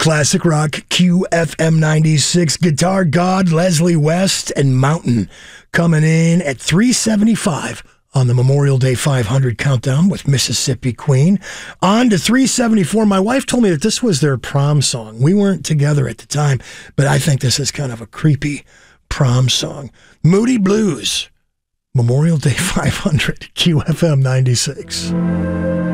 Classic Rock, QFM 96, Guitar God, Leslie West, and Mountain coming in at 375 on the Memorial Day 500 countdown with Mississippi Queen. On to 374. My wife told me that this was their prom song. We weren't together at the time, but I think this is kind of a creepy prom song. Moody Blues, Memorial Day 500, QFM 96.